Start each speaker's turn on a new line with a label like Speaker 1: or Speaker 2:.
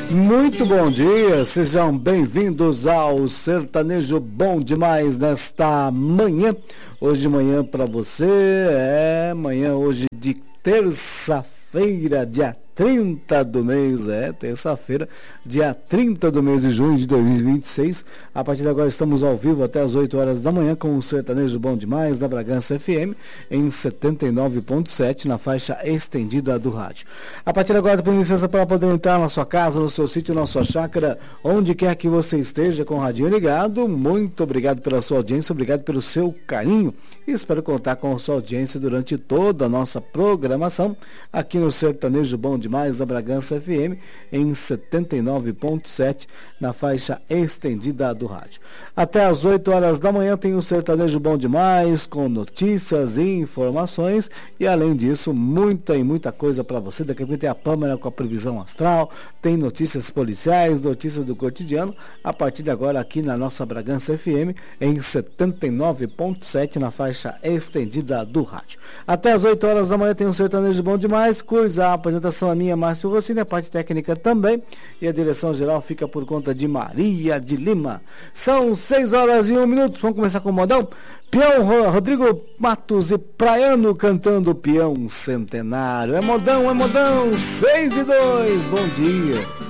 Speaker 1: Muito bom dia, sejam bem-vindos ao Sertanejo Bom Demais nesta manhã. Hoje de manhã para você, manhã hoje de terça-feira, dia 30 do mês, terça-feira, dia 30 do mês de junho de 2026. A partir de agora estamos ao vivo até as 8 horas da manhã com o Sertanejo Bom Demais da Bragança FM em 79.7 na faixa estendida do rádio. A partir de agora, por licença, para poder entrar na sua casa, no seu sítio, na sua chácara, onde quer que você esteja com o radinho ligado. Muito obrigado pela sua audiência, obrigado pelo seu carinho e espero contar com a sua audiência durante toda a nossa programação aqui no Sertanejo Bom Demais da Bragança FM em 79.7 na faixa estendida do rádio. Até às 8 horas da manhã tem o Sertanejo Bom Demais com notícias e informações e além disso muita coisa para você. Daqui a pouco tem a Pâmela com a previsão astral, tem notícias policiais, notícias do cotidiano a partir de agora aqui na nossa Bragança FM em 79.7 na faixa estendida do rádio. Até às 8 horas da manhã tem o Sertanejo Bom Demais, a apresentação a minha, Márcio Rossini, a parte técnica também, e a direção geral fica por conta de Maria de Lima. São 6 horas e 1 minuto, vamos começar com o modão. Peão Rodrigo Matos e Praiano cantando Peão Centenário. É modão, 6 e 2, bom dia.